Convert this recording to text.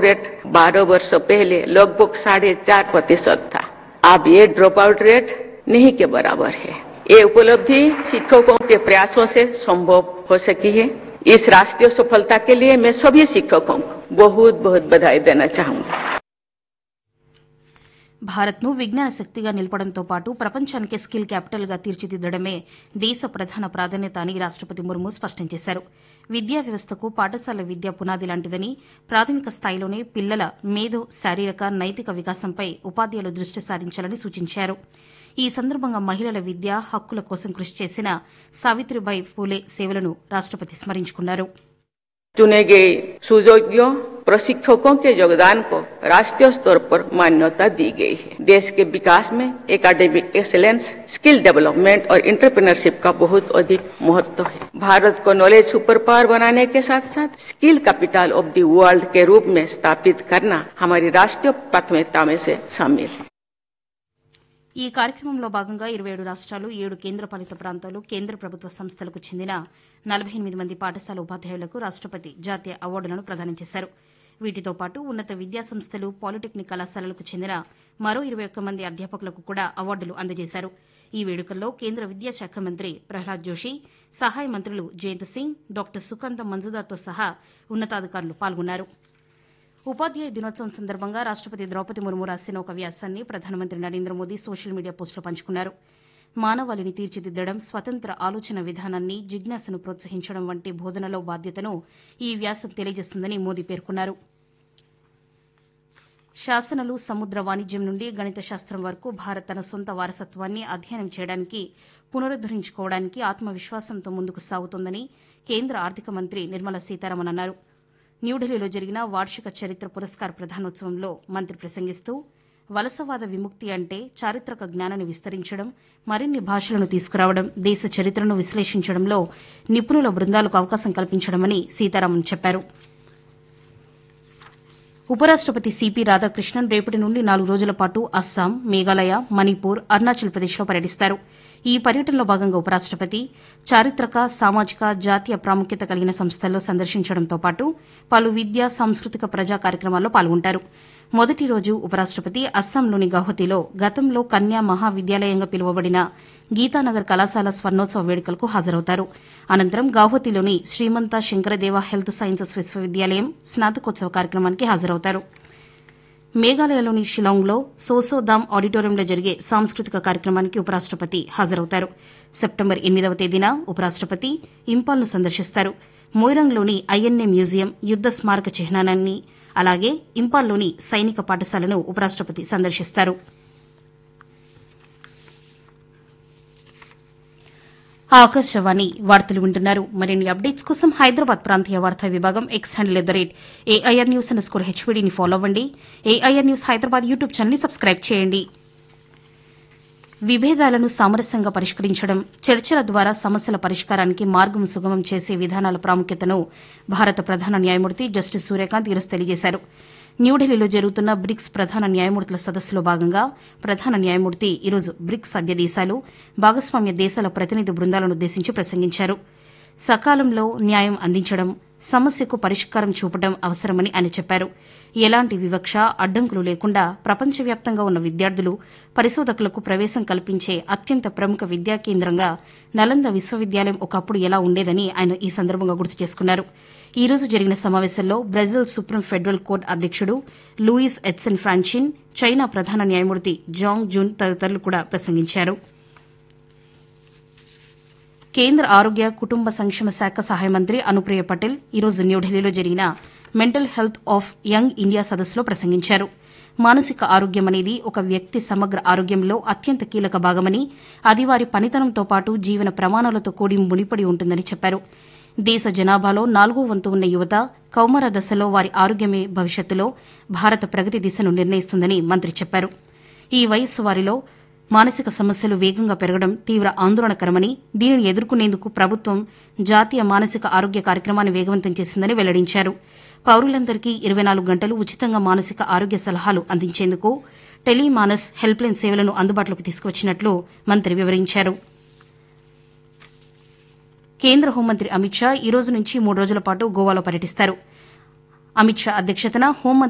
Rate 12 वर्षों पहले लगभग 4.5% था। अब ये ड्रॉप आउट रेट नहीं के बराबर है। ये उपलब्धि शिक्षकों के प्रयासों से संभव हो सकी है। इस राष्ट्रीय सफलता के लिए मैं सभी शिक्षकों को बहुत बहुत बधाई देना चाहूंगा। భారత్ను విజ్ఞాన శక్తిగా నిలపడంతో పాటు ప్రపంచానికి స్కిల్ క్యాపిటల్గా తీర్చిదిద్దడమే దేశ ప్రధాన ప్రాధాన్యత అని రాష్టపతి ముర్ము స్పష్టం చేశారు. విద్యా వ్యవస్థకు పాఠశాల విద్య పునాది లాంటిదని, ప్రాథమిక స్థాయిలోనే పిల్లల మేధో, శారీరక, నైతిక వికాసంపై ఉపాధ్యాయులు దృష్టి సారించాలని సూచించారు. ఈ సందర్భంగా మహిళల విద్య హక్కుల కోసం కృషి చేసిన సావిత్రిబాయి ఫూలే సేవలను రాష్టపతి స్మరించుకున్నారు. चुने गए सुयोग्यों प्रशिक्षकों के योगदान को राष्ट्रीय स्तर पर मान्यता दी गई है। देश के विकास में एकेडमिक एक्सीलेंस, स्किल डेवलपमेंट और एंटरप्रेन्योरशिप का बहुत अधिक महत्व है। भारत को नॉलेज सुपर पावर बनाने के साथ साथ skill capital of the world के रूप में स्थापित करना हमारी राष्ट्रीय प्राथमिकता में से शामिल है. ఈ కార్యక్రమంలో భాగంగా 27 రాష్ట్రాలు, 7 కేంద్రపాలిత ప్రాంతాలు, కేంద్ర ప్రభుత్వ సంస్థలకు చెందిన 48 మంది పాఠశాల ఉపాధ్యాయులకు రాష్టపతి జాతీయ అవార్డులను ప్రదానం చేశారు. వీటితో పాటు ఉన్నత విద్యాసంస్థలు, పాలిటెక్నిక్ కళాశాలలకు చెందిన మరో 21 మంది అధ్యాపకులకు కూడా అవార్డులు అందజేశారు. ఈ వేడుకల్లో కేంద్ర విద్యాశాఖ మంత్రి ప్రహ్లాద్ జోషి, సహాయ మంత్రులు జయంత్ సింగ్, డాక్టర్ సుకాంత మంజుదార్తో సహా ఉన్నతాధికారులు పాల్గొన్నారు. ఉపాధ్యాయ దినోత్సవం సందర్భంగా రాష్టపతి ద్రౌపది ముర్ము రాసిన ఒక వ్యాసాన్ని ప్రధానమంత్రి నరేంద్ర మోదీ సోషల్ మీడియా పోస్టులో పంచుకున్నారు. మానవాళిని తీర్చిదిద్దడం, స్వతంత్ర ఆలోచన విధానాన్ని, జిజ్ఞాసను ప్రోత్సహించడం వంటి బోధనలో బాధ్యతను ఈ వ్యాసం తెలియజేస్తుందని మోదీ పేర్కొన్నారు. శాసనాలు, సముద్ర వాణిజ్యం నుండి గణిత శాస్త్రం వరకు భారత్ తన సొంత వారసత్వాన్ని అధ్యయనం చేయడానికి, పునరుద్దరించుకోవడానికి ఆత్మవిశ్వాసంతో ముందుకు సాగుతోందని కేంద్ర ఆర్థిక మంత్రి నిర్మలా సీతారామన్ అన్నారు. న్యూఢిల్లీలో జరిగిన వార్షిక చరిత్ర పురస్కార్ ప్రధానోత్సవంలో మంత్రి ప్రసంగిస్తూ, వలసవాద విముక్తి అంటే చారిత్రక జ్ఞానాన్ని విస్తరించడం, మరిన్ని భాషలను తీసుకురావడం, దేశ చరిత్రను విశ్లేషించడంలో నిపుణుల బృందాలకు అవకాశం కల్పించడమని సీతారామన్ చెప్పారు. ఉపరాష్టపతి సిపి రాధాకృష్ణన్ రేపటి నుండి 4 రోజుల పాటు అస్సాం, మేఘాలయ, మణిపూర్, అరుణాచల్ ప్రదేశ్లో పర్యటిస్తారు. ఈ పర్యటనలో భాగంగా ఉపరాష్టపతి చారిత్రక, సామాజిక, జాతీయ ప్రాముఖ్యత కలిగిన సంస్థల్లో సందర్శించడంతో పాటు పలు విద్యా, సాంస్కృతిక ప్రజా కార్యక్రమాల్లో పాల్గొంటారు. మొదటి రోజు ఉపరాష్టపతి అస్సాంలోని గౌహతిలో గతంలో కన్యా మహావిద్యాలయంగా పిలువబడిన గీతానగర్ కళాశాల స్వర్ణోత్సవ వేడుకలకు హాజరవుతారు. అనంతరం గౌహతిలోని శ్రీమంత శంకరదేవ హెల్త్ సైన్సెస్ విశ్వవిద్యాలయం స్నాతకోత్సవ కార్యక్రమానికి హాజరవుతారు. మేఘాలయలోని షిలాంగ్లో సోసోదామ్ ఆడిటోరియంలో జరిగే సాంస్కృతిక కార్యక్రమానికి ఉపరాష్టపతి హాజరవుతారు. సెప్టెంబర్ 8వ తేదీన ఉపరాష్టపతి ఇంపాల్ను సందర్శిస్తారు. మోయిరాంగ్లోని ఐఎన్ఏ మ్యూజియం, యుద్ద స్మారక చిహ్నాన్ని, అలాగే ఇంపాల్లోని సైనిక పాఠశాలను ఉపరాష్టపతి సందర్శిస్తారు. ఆకాశవాణి వార్తలు వింటున్నారు. మరిన్ని అప్డేట్స్ కోసం హైదరాబాద్ ప్రాంతీయ వార్తా విభాగం ఎక్స్ హ్యాండిల్ @AIR News_HPDని ఫాలో అవ్వండి. AIR న్యూస్ హైదరాబాద్ యూట్యూబ్ ఛానల్ని సబ్స్క్రైబ్ చేయండి. విభేదాలను సామరస్యంగా పరిష్కరించడం, చర్చల ద్వారా సమస్యల పరిష్కారానికి మార్గం సుగమం చేసే విధానాల ప్రాముఖ్యతను భారత ప్రధాన న్యాయమూర్తి జస్టిస్ సూర్యకాంత్ ఈరోజు తెలియజేశారు. న్యూఢిల్లీలో జరుగుతున్న బ్రిక్స్ ప్రధాన న్యాయమూర్తుల సదస్సులో భాగంగా ప్రధాన న్యాయమూర్తి ఈరోజు బ్రిక్స్ సభ్య దేశాలు, భాగస్వామ్య దేశాల ప్రతినిధి బృందాలను ఉద్దేశించి ప్రసంగించారు. సకాలంలో న్యాయం అందించడం, సమస్యకు పరిష్కారం చూపడం అవసరమని ఆయన చెప్పారు. ఎలాంటి వివక్ష, అడ్డంకులు లేకుండా ప్రపంచవ్యాప్తంగా ఉన్న విద్యార్థులు, పరిశోధకులకు ప్రవేశం కల్పించే అత్యంత ప్రముఖ విద్యా కేంద్రంగా నలంద విశ్వవిద్యాలయం ఒకప్పుడు ఎలా ఉండేదని ఆయన ఈ సందర్భంగా గుర్తు చేసుకున్నారు. ఈ రోజు జరిగిన సమావేశంలో బ్రెజిల్ సుప్రీం ఫెడరల్ కోర్టు అధ్యకుడు లూయిస్ ఎడ్సన్ ఫ్రాన్చిన్, చైనా ప్రధాన న్యాయమూర్తి జాంగ్ జూన్ తదితరులు కూడా ప్రసంగించారు. కేంద్ర ఆరోగ్య, కుటుంబ సంక్షేమ శాఖ సహాయ మంత్రి అనుప్రియ పటేల్ ఈరోజు న్యూఢిల్లీలో జరిగిన mental health of young India సదస్సులో ప్రసంగించారు. మానసిక ఆరోగ్యం అనేది ఒక వ్యక్తి సమగ్ర ఆరోగ్యంలో అత్యంత కీలక భాగమని, అది వారి పనితనంతో పాటు జీవన ప్రమాణాలతో కూడి ముడిపడి ఉంటుందని చెప్పారు. దేశ జనాభాలో 4వ వంతు ఉన్న యువత, కౌమార దశలో వారి ఆరోగ్యమే భవిష్యత్తులో భారత ప్రగతి దిశను నిర్ణయిస్తుందని మంత్రి చెప్పారు. ఈ వయస్సు వారిలో మానసిక సమస్యలు వేగంగా పెరగడం తీవ్ర ఆందోళనకరమని, దీనిని ఎదుర్కొనేందుకు ప్రభుత్వం జాతీయ మానసిక ఆరోగ్య కార్యక్రమాన్ని వేగవంతం చేసిందని వెల్లడించారు. పౌరులందరికీ 24 గంటలు ఉచితంగా మానసిక ఆరోగ్య సలహాలు అందించేందుకు టెలిమానస్ హెల్ప్లైన్ సేవలను అందుబాటులోకి తీసుకువచ్చినట్లు మంత్రి వివరించారు. కేంద్ర హోంమంత్రి అమిత్ షా ఈ రోజు నుంచి 3 రోజుల పాటు గోవాలో పర్యటిస్తారు. అమిత్ షా అధ్యక్షతన హోంమంత్రి